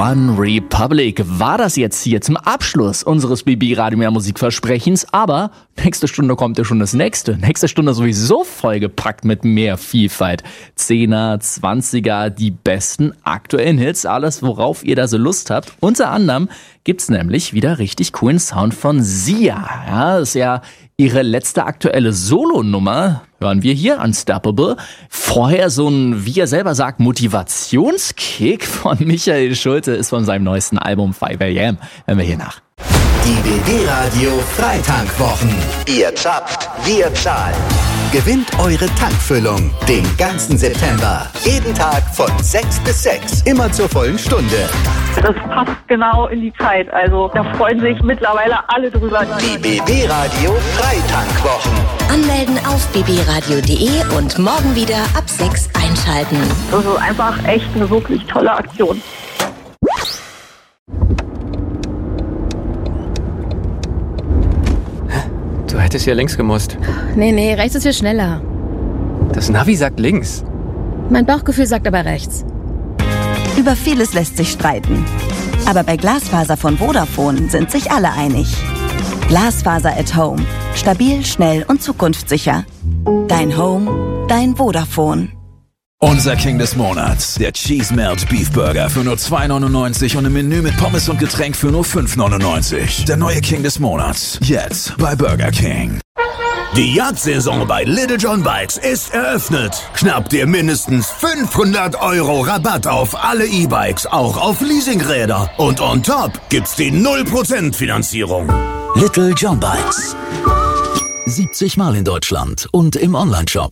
One Republic war das jetzt hier zum Abschluss unseres BB Radio Mehr Musikversprechens, aber nächste Stunde kommt ja schon das nächste. Nächste Stunde sowieso vollgepackt mit mehr Vielfalt. 10er, 20er, die besten aktuellen Hits, alles worauf ihr da so Lust habt. Unter anderem gibt's nämlich wieder richtig coolen Sound von Sia. Ja, das ist ja ihre letzte aktuelle Solo-Nummer. Hören wir hier, Unstoppable. Vorher so ein, wie er selber sagt, Motivationskick von Michael Schulte ist von seinem neuesten Album 5 AM. Hören wir hier nach. Die BB Radio Freitankwwochen. Ihr zapft, wir zahlen. Gewinnt eure Tankfüllung den ganzen September. Jeden Tag von 6 bis 6. Immer zur vollen Stunde. Das passt genau in die Zeit. Also da freuen sich mittlerweile alle drüber. Die BB Radio Freitankwwochen. Anmelden auf bbradio.de und morgen wieder ab 6 einschalten. Das ist einfach echt eine wirklich tolle Aktion. Du hättest hier links gemusst. Nee, rechts ist viel schneller. Das Navi sagt links. Mein Bauchgefühl sagt aber rechts. Über vieles lässt sich streiten. Aber bei Glasfaser von Vodafone sind sich alle einig. Glasfaser at Home. Stabil, schnell und zukunftssicher. Dein Home, dein Vodafone. Unser King des Monats, der Cheese Melt Beef Burger für nur $2,99 und ein Menü mit Pommes und Getränk für nur $5,99. Der neue King des Monats, jetzt bei Burger King. Die Jagdsaison bei Little John Bikes ist eröffnet. Schnapp dir mindestens 500 € Rabatt auf alle E-Bikes, auch auf Leasingräder. Und on top gibt's die 0% Finanzierung. Little John Bikes. 70 Mal in Deutschland und im Onlineshop.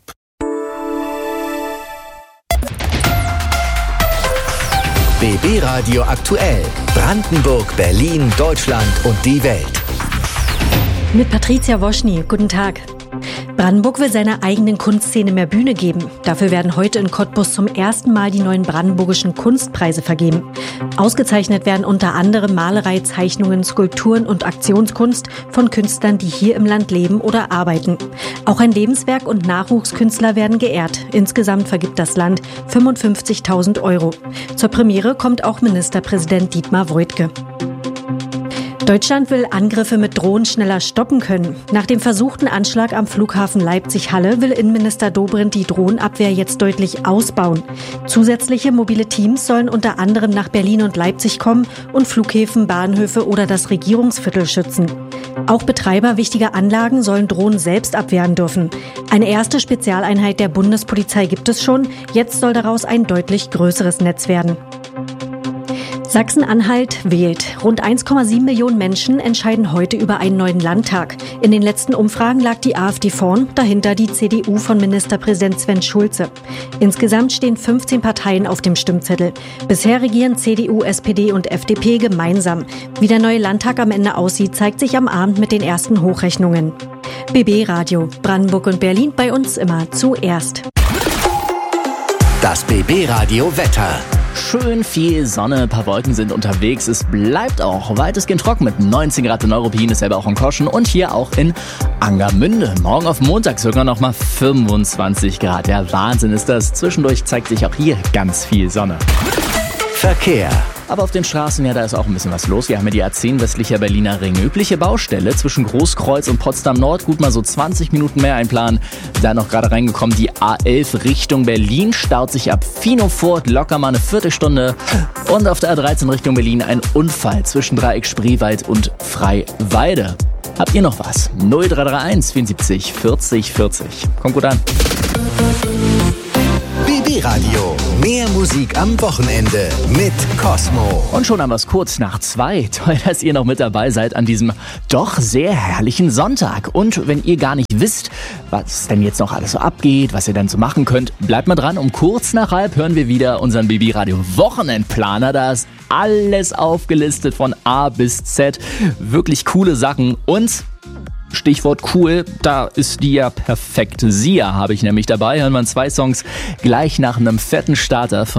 BB Radio aktuell. Brandenburg, Berlin, Deutschland und die Welt. Mit Patricia Woschny. Guten Tag. Brandenburg will seiner eigenen Kunstszene mehr Bühne geben. Dafür werden heute in Cottbus zum ersten Mal die neuen brandenburgischen Kunstpreise vergeben. Ausgezeichnet werden unter anderem Malerei, Zeichnungen, Skulpturen und Aktionskunst von Künstlern, die hier im Land leben oder arbeiten. Auch ein Lebenswerk und Nachwuchskünstler werden geehrt. Insgesamt vergibt das Land 55.000 €. Zur Premiere kommt auch Ministerpräsident Dietmar Woidke. Deutschland will Angriffe mit Drohnen schneller stoppen können. Nach dem versuchten Anschlag am Flughafen Leipzig-Halle will Innenminister Dobrindt die Drohnenabwehr jetzt deutlich ausbauen. Zusätzliche mobile Teams sollen unter anderem nach Berlin und Leipzig kommen und Flughäfen, Bahnhöfe oder das Regierungsviertel schützen. Auch Betreiber wichtiger Anlagen sollen Drohnen selbst abwehren dürfen. Eine erste Spezialeinheit der Bundespolizei gibt es schon. Jetzt soll daraus ein deutlich größeres Netz werden. Sachsen-Anhalt wählt. Rund 1,7 Millionen Menschen entscheiden heute über einen neuen Landtag. In den letzten Umfragen lag die AfD vorn, dahinter die CDU von Ministerpräsident Sven Schulze. Insgesamt stehen 15 Parteien auf dem Stimmzettel. Bisher regieren CDU, SPD und FDP gemeinsam. Wie der neue Landtag am Ende aussieht, zeigt sich am Abend mit den ersten Hochrechnungen. BB Radio, Brandenburg und Berlin, bei uns immer zuerst. Das BB Radio Wetter. Schön viel Sonne, ein paar Wolken sind unterwegs. Es bleibt auch weitestgehend trocken mit 19 Grad in Neuruppin, ist selber auch in Koschen und hier auch in Angermünde. Morgen auf Montag sogar noch mal 25 Grad. Ja, Wahnsinn ist das. Zwischendurch zeigt sich auch hier ganz viel Sonne. Verkehr. Aber auf den Straßen, ja, da ist auch ein bisschen was los. Wir haben ja die A10 westlicher Berliner Ring. Übliche Baustelle zwischen Großkreuz und Potsdam Nord. Gut mal so 20 Minuten mehr einplanen. Da noch gerade reingekommen. Die A11 Richtung Berlin staut sich ab Finofurt locker mal eine Viertelstunde. Und auf der A13 Richtung Berlin ein Unfall zwischen Dreieck Spreewald und Freiweide. Habt ihr noch was? 0331 74 40 40. Kommt gut an. BB Radio. Mehr Musik am Wochenende mit Cosmo. Und schon haben wir es kurz nach 2. Toll, dass ihr noch mit dabei seid an diesem doch sehr herrlichen Sonntag. Und wenn ihr gar nicht wisst, was denn jetzt noch alles so abgeht, was ihr dann so machen könnt, bleibt mal dran. Um kurz nach 1:30 hören wir wieder unseren BB Radio Wochenendplaner. Da ist alles aufgelistet von A bis Z. Wirklich coole Sachen. Und Stichwort cool, da ist die ja perfekt. Sia habe ich nämlich dabei. Hören wir 2 Songs gleich nach einem fetten Starter von